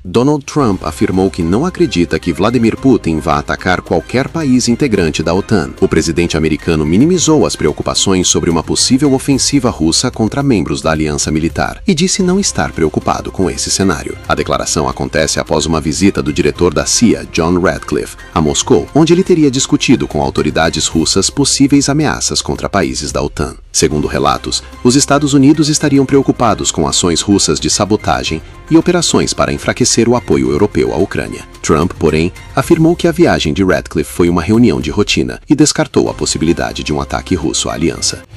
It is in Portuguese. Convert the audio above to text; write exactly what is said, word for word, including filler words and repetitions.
Donald Trump afirmou que não acredita que Vladimir Putin vá atacar qualquer país integrante da OTAN. O presidente americano minimizou as preocupações sobre uma possível ofensiva russa contra membros da aliança militar e disse não estar preocupado com esse cenário. A declaração acontece após uma visita do diretor da C I A, John Ratcliffe, a Moscou, onde ele teria discutido com autoridades russas possíveis ameaças contra países da OTAN. Segundo relatos, os Estados Unidos estariam preocupados com ações russas de sabotagem e operações para enfraquecer o apoio europeu à Ucrânia. Trump, porém, afirmou que a viagem de Ratcliffe foi uma reunião de rotina e descartou a possibilidade de um ataque russo à aliança.